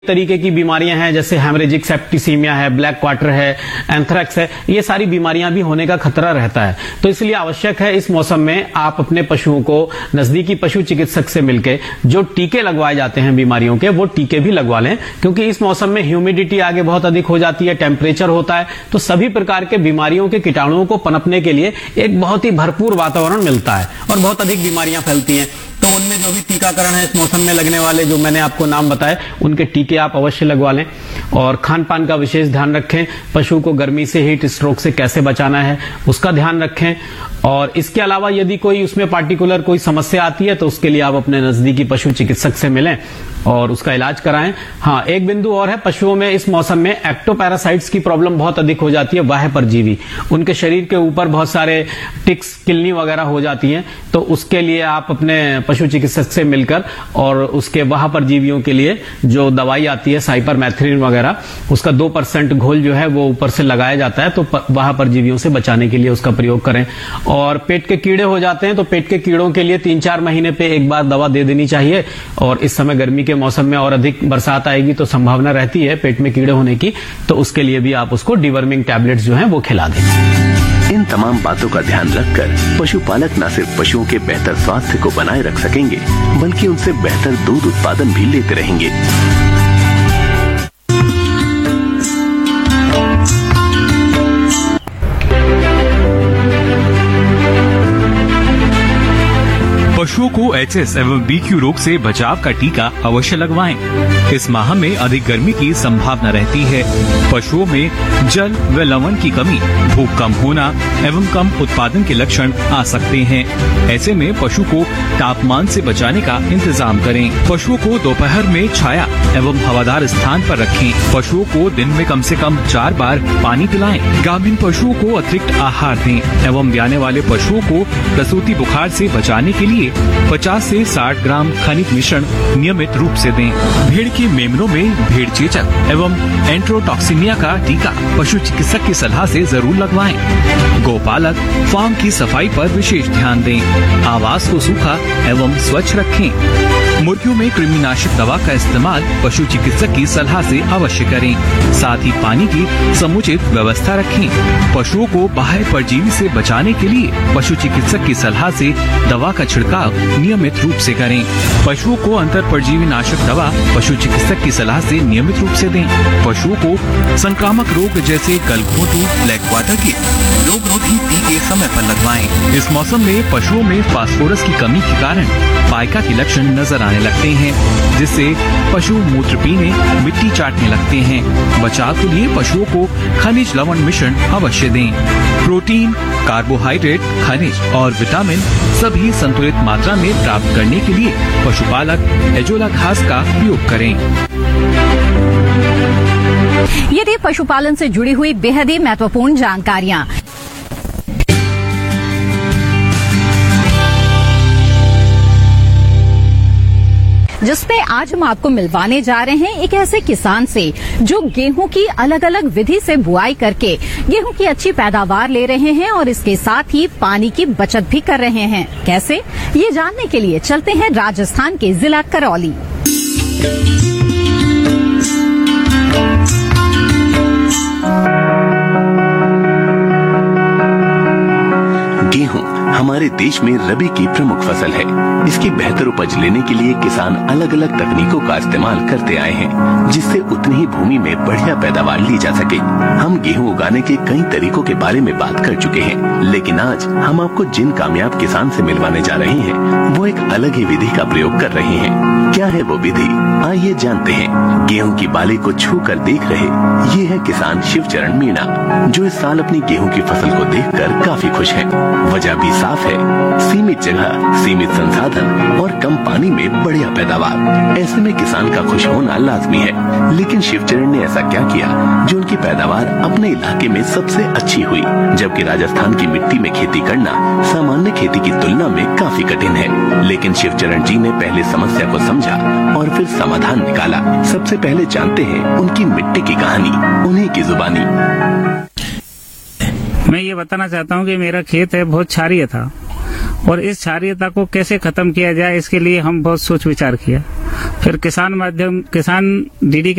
तरीके की बीमारियां हैं, जैसे हेमरेजिक सेप्टिसीमिया है, ब्लैक क्वार्टर है, एंथ्रेक्स है, ये सारी बीमारियां भी होने का खतरा रहता है। तो इसलिए आवश्यक है इस मौसम में आप अपने पशुओं को नजदीकी पशु चिकित्सक से मिलकर जो टीके लगवाए जाते हैं बीमारियों के, वो टीके भी लगवा लें, क्योंकि इस मौसम में ह्यूमिडिटी आगे बहुत अधिक हो जाती है, टेम्परेचर होता है, तो सभी प्रकार के बीमारियों के कीटाणुओं को पनपने के लिए एक बहुत ही भरपूर वातावरण मिलता है और बहुत अधिक बीमारियां फैलती हैं। तो उनमें जो भी टीकाकरण है इस मौसम में लगने वाले, जो मैंने आपको नाम बताए, उनके टीके आप अवश्य लगवा लें। और खान पान का विशेष ध्यान रखें, पशु को गर्मी से, हीट स्ट्रोक से कैसे बचाना है उसका ध्यान रखें। और इसके अलावा यदि कोई उसमें पार्टिकुलर कोई समस्या आती है तो उसके लिए आप अपने नजदीकी पशु चिकित्सक से मिलें और उसका इलाज कराएं। हाँ, एक बिंदु और है, पशुओं में इस मौसम में एक्टोपैरासाइट्स की प्रॉब्लम बहुत अधिक हो जाती है, बाह्य परजीवी, उनके शरीर के ऊपर बहुत सारे टिक्स, किलनी वगैरह हो जाती हैं। तो उसके लिए आप अपने पशु चिकित्सक से मिलकर और उसके बाह्य परजीवियों के लिए जो दवाई आती है साइपरमेथ्रिन वगैरह, उसका 2% घोल जो है वो ऊपर से लगाया जाता है, तो बाह्य परजीवियों से बचाने के लिए उसका प्रयोग करें। और पेट के कीड़े हो जाते हैं तो पेट के कीड़ों के लिए 3-4 महीने पे एक बार दवा दे देनी चाहिए। और इस समय गर्मी के मौसम में और अधिक बरसात आएगी तो संभावना रहती है पेट में कीड़े होने की, तो उसके लिए भी आप उसको डिवर्मिंग टैबलेट्स जो हैं वो खिला दें। इन तमाम बातों का ध्यान रखकर पशुपालक न सिर्फ पशुओं के बेहतर स्वास्थ्य को बनाए रख सकेंगे, बल्कि उनसे बेहतर दूध उत्पादन भी लेते रहेंगे। पशुओं को HS एवं BQ रोग से बचाव का टीका अवश्य लगवाएं। इस माह में अधिक गर्मी की संभावना रहती है। पशुओं में जल व लवण की कमी, भूख कम होना एवं कम उत्पादन के लक्षण आ सकते हैं। ऐसे में पशु को तापमान से बचाने का इंतजाम करें। पशुओं को दोपहर में छाया एवं हवादार स्थान पर रखें। पशुओं को दिन में कम से कम 4 बार पानी पिलाएं। गाभिन पशुओं को अतिरिक्त आहार दें एवं ब्याने वाले पशुओं को प्रसूति बुखार से बचाने के लिए 50 से 60 ग्राम खनिज मिश्रण नियमित रूप से दें। भेड़ के मेमनों में भेड़ चेचक एवं एंट्रोटॉक्सिमिया का टीका पशु चिकित्सक की सलाह से जरूर लगवाएं। गौपालक फार्म की सफाई पर विशेष ध्यान दें। आवास को सूखा एवं स्वच्छ रखें। मुर्गियों में कृमिनाशक दवा का इस्तेमाल पशु चिकित्सक की सलाह से अवश्य करें। साथ ही पानी की समुचित व्यवस्था रखें। पशुओं को बाह्य परजीवी से बचाने के लिए पशु चिकित्सक की सलाह से दवा का छिड़काव नियमित रूप से करें। पशुओं को अंतर परजीवी नाशक दवा पशु चिकित्सक की सलाह से नियमित रूप से दें। पशुओं को संक्रामक रोग जैसे गलघोटू, ब्लैक क्वार्टर के रोगरोधी टीके समय पर लगवाएं। इस मौसम में पशुओं में फास्फोरस की कमी के कारण पाइका के लक्षण नजर आने लगते हैं, जिससे पशु मूत्र पीने, मिट्टी चाटने लगते हैं। बचाव के लिए पशुओं को खनिज लवण मिश्रण अवश्य दें। प्रोटीन, कार्बोहाइड्रेट, खनिज और विटामिन सभी संतुलित मात्रा में प्राप्त करने के लिए पशुपालक एजोला घास का उपयोग करें। ये थी पशुपालन से जुड़ी हुई बेहद ही महत्वपूर्ण जानकारियां। जिसपे आज हम आपको मिलवाने जा रहे हैं एक ऐसे किसान से जो गेहूं की अलग अलग विधि से बुआई करके गेहूं की अच्छी पैदावार ले रहे हैं और इसके साथ ही पानी की बचत भी कर रहे हैं। कैसे, ये जानने के लिए चलते हैं राजस्थान के जिला करौली। गेहूं हमारे देश में रबी की प्रमुख फसल है। इसकी बेहतर उपज लेने के लिए किसान अलग अलग तकनीकों का इस्तेमाल करते आए हैं, जिससे उतनी ही भूमि में बढ़िया पैदावार ली जा सके। हम गेहूं उगाने के कई तरीकों के बारे में बात कर चुके हैं, लेकिन आज हम आपको जिन कामयाब किसान से मिलवाने जा रहे हैं वो एक अलग ही विधि का प्रयोग कर रहे हैं। क्या है वो विधि, आइए जानते हैं। गेहूं की बाली को छू कर देख रहे ये है किसान शिवचरण मीणा, जो इस साल अपनी गेहूं की फसल को देखकर काफी खुश हैं। वजह भी साफ है, सीमित जगह, सीमित संसाधन और कम पानी में बढ़िया पैदावार। ऐसे में किसान का खुश होना लाजमी है। लेकिन शिवचरण ने ऐसा क्या किया जो उनकी पैदावार अपने इलाके में सबसे अच्छी हुई, जबकि राजस्थान की मिट्टी में खेती करना सामान्य खेती की तुलना में काफी कठिन है। लेकिन शिवचरण जी ने पहले समस्या को समझा और फिर समाधान निकाला। सबसे पहले जानते हैं उनकी मिट्टी की कहानी, उन्हीं की जुबानी। मैं ये बताना चाहता हूँ कि मेरा खेत है बहुत क्षारीय था और इस क्षारीयता को कैसे खत्म किया जाए, इसके लिए हम बहुत सोच विचार किया। फिर किसान डीडी